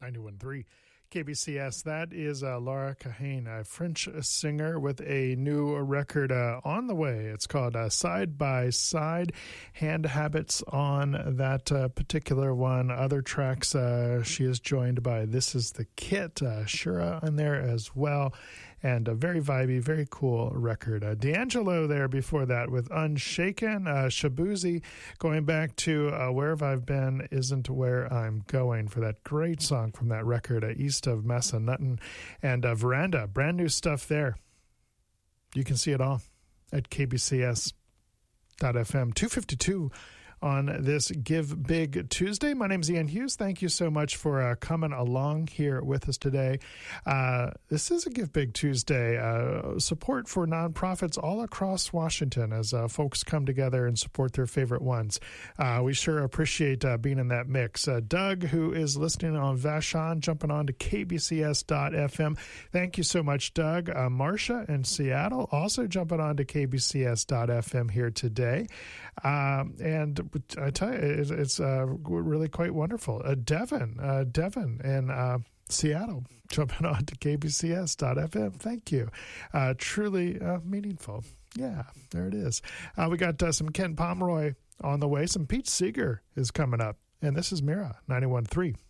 91.3 KBCS. That is Laura Kahane, a French singer with a new record on the way. It's called Side by Side. Hand Habits on that particular one. Other tracks she is joined by This Is the Kit, Shura on there as well. And a very vibey, very cool record. D'Angelo there before that with Unshaken. Shabuzi going back to Wherever I've Been Isn't Where I'm Going for that great song from that record, East of Massanutten. And Veranda, brand new stuff there. You can see it all at kbcs.fm. 252 on this Give Big Tuesday. My name is Ian Hughes. Thank you so much for coming along here with us today. This is a Give Big Tuesday. Support for nonprofits all across Washington as folks come together and support their favorite ones. We sure appreciate being in that mix. Doug, who is listening on Vashon, jumping on to kbcs.fm. Thank you so much, Doug. Marcia in Seattle also jumping on to kbcs.fm here today. And I tell you, it's really quite wonderful. Devin in Seattle, jumping on to kbcs.fm. Thank you. Truly meaningful. Yeah, there it is. We got some Ken Pomeroy on the way. Some Pete Seeger is coming up. And this is Mira, 91.3